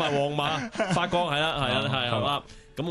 埋皇馬，法國係啦，係啦。咁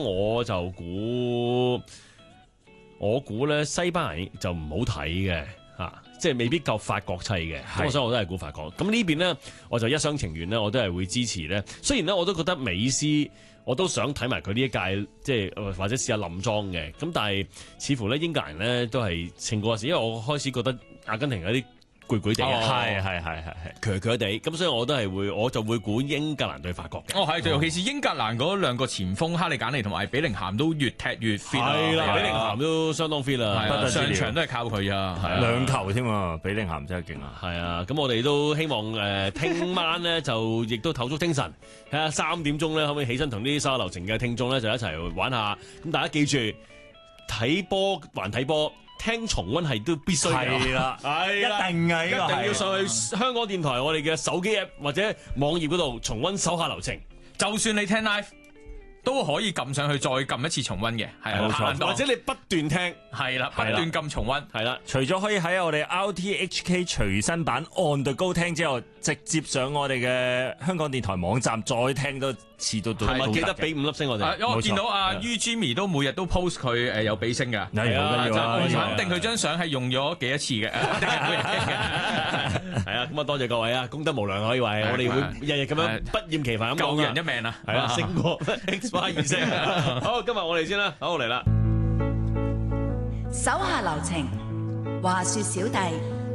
我估咧西班牙就唔好睇嘅嚇，即係未必夠法國砌嘅。咁所以我都係估法國。咁呢邊咧我就一廂情願咧，我都係會支持咧。雖然咧我都覺得美斯，我都想睇埋佢呢一屆，即係或者試下冧莊嘅。咁但係似乎咧英格蘭咧都係勝過時，因為我開始覺得阿根廷有啲攰攰地，係強地，咁所以我就會估英格蘭對法國嘅。 係，尤其是英格蘭嗰兩個前鋒哈利簡尼同埋比寧咸都越踢越 fit 係啦，比寧咸都相當 fit 啦， 上場都係靠佢啊， 兩球添啊，比寧咸真係勁啊！ 係啊，咁我哋都希望聽晚咧就亦都唞足精神，睇下3點鐘咧可唔可以起身同啲稍後流程嘅聽眾咧就一齊玩下。咁大家記住睇波還睇波。聽重溫係都必須嘅， 係啦，一定嘅， 一定要上去香港電台我哋嘅手機 app 或者網頁嗰度重溫手下留情。 就算你聽 live 都可以撳上去再撳一次重溫嘅，係冇錯。或者你不斷聽， 係啦，不斷撳重溫， 係啦。 除咗可以喺我哋 RTHK 隨身版 On The Go 聽之後，直接上我哋嘅香港電台網站再聽多次都得。 記得俾5粒星我哋。 因為我見到阿 Jimmy 都每日都 post 佢有俾星㗎， 係啊， 肯定佢張相係用咗幾多次嘅，定係每日嘅。 係啊，咁啊多謝各位啊，功德無量可以話，我哋會日日咁樣不厭其煩咁救人一命啊， 係啊，勝過 XY 儀式。好，今日我哋先啦，好嚟啦。 手下留情，話說小弟。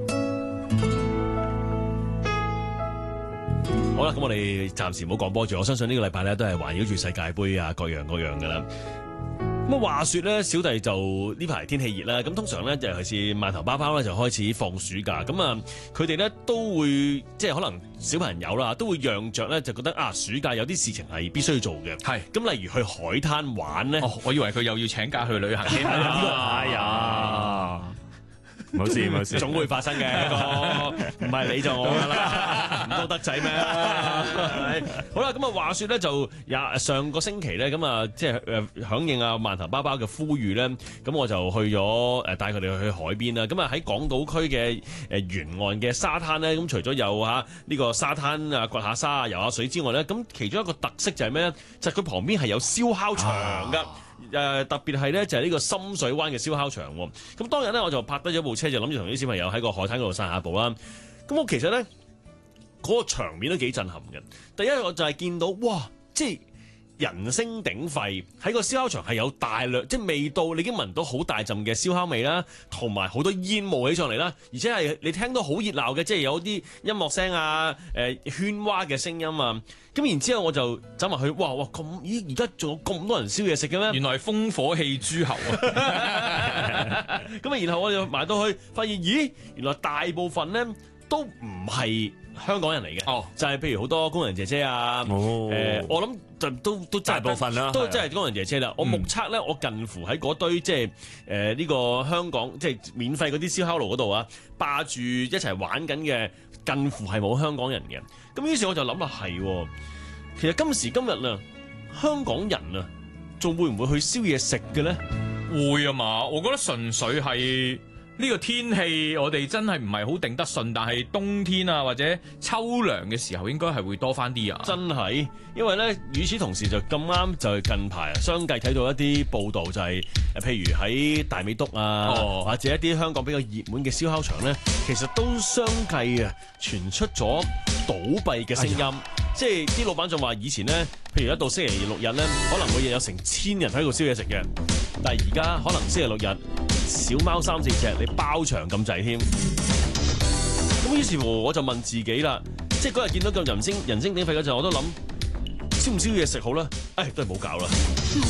好啦，咁我哋暫時唔好講波住，我相信呢個禮拜咧都係環繞住世界盃啊，各樣噶啦。咁話說咧，小弟就呢排天氣熱啦，咁通常咧尤其是饅頭包包咧就開始放暑假，咁啊佢哋咧都會即係可能小朋友啦都會讓着咧就覺得啊暑假有啲事情係必須要做嘅，係咁例如去海灘玩咧， 我以為佢又要請假去旅行添， 哎呀！冇事， 總會發生嘅。唔係你就我㗎啦，唔多得仔咩？好啦，咁啊話說咧就上個星期咧咁啊，即係響應啊饅頭包包嘅呼籲咧，咁我就去咗帶佢哋去海邊啦。咁啊喺港島區嘅沿岸嘅沙灘咧，咁除咗有呢個沙灘啊掘下沙啊游下水之外咧，咁其中一個特色就係咩咧？就係佢旁邊係有燒烤場㗎。特別係咧就係呢個深水灣嘅燒烤場喎，咁當日咧我就拍低咗部車，就諗住同啲小朋友喺個海灘嗰度散下步啦。咁我其實咧嗰個場面都幾震撼嘅。第一我就係見到哇，即係人聲鼎沸喺個燒烤場係有大量即係味道，你已經聞到好大陣嘅燒烤味啦，同埋好多煙霧起上嚟啦，而且係你聽到好熱鬧嘅，即係有啲音樂聲啊、喧嘩嘅聲音啊。咁然之後我就走埋去，哇咁咦而家仲有咁多人燒嘢食嘅咩？ 原來係烽火戲諸侯啊！ 咁啊，然後我就埋到去，發現咦原來大部分咧都唔係香港人嚟嘅，就係譬如好多工人姐姐啊，我諗就都大部分啦，都真係工人姐姐啦。我目測咧，我近乎喺嗰堆即係呢個香港即係免費嗰啲燒烤爐嗰度啊，霸住一齊玩緊嘅，近乎係冇香港人嘅。咁於是我就諗啦，係其實今時今日啊，香港人啊，仲會唔會去燒嘢食嘅咧？ 會啊嘛，我覺得純粹係。呢個天氣我哋真係唔係好頂得順，但係冬天啊或者秋涼嘅時候應該係會多翻啲啊！ 真係，因為咧，與此同時就咁啱就係近排相繼睇到一啲報道，就係譬如喺大美督啊，或者一啲香港比較熱門嘅燒烤場咧，其實都相繼啊傳出咗倒閉嘅聲音。即係啲老闆仲話以前咧，譬如一到星期六日咧，可能每日有成1000人喺度燒嘢食嘅，但係而家可能星期六日小貓3-4隻，你包場咁滯添。咁於是乎我就問自己啦，即係嗰日見到咁人聲鼎沸嗰陣，我都諗燒唔燒嘢食好啦，都係冇搞啦。